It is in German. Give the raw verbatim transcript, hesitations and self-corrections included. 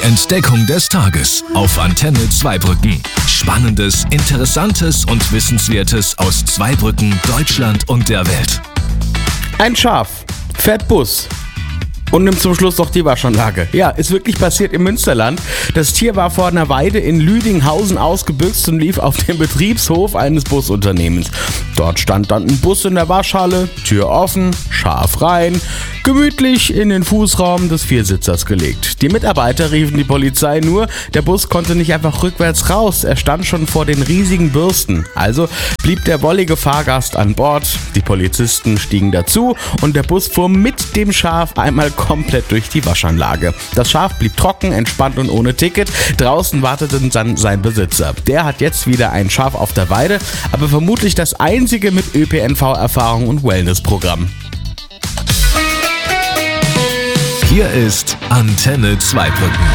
Entdeckung des Tages auf Antenne Zweibrücken. Spannendes, Interessantes und Wissenswertes aus Zweibrücken, Deutschland und der Welt. Ein Schaf fährt Bus und nimmt zum Schluss noch die Waschanlage. Ja, ist wirklich passiert im Münsterland. Das Tier war vor einer Weide in Lüdinghausen ausgebüxt und lief auf dem Betriebshof eines Busunternehmens. Dort stand dann ein Bus in der Waschhalle, Tür offen, Schaf rein, gemütlich in den Fußraum des Viersitzers gelegt. Die Mitarbeiter riefen die Polizei, nur der Bus konnte nicht einfach rückwärts raus, er stand schon vor den riesigen Bürsten. Also blieb der wollige Fahrgast an Bord, die Polizisten stiegen dazu und der Bus fuhr mit dem Schaf einmal komplett durch die Waschanlage. Das Schaf blieb trocken, entspannt und ohne Ticket. Draußen wartete dann sein Besitzer. Der hat jetzt wieder ein Schaf auf der Weide, aber vermutlich das einzige mit Ö P N V-Erfahrung und Wellnessprogramm. Hier ist Antenne Zweibrücken.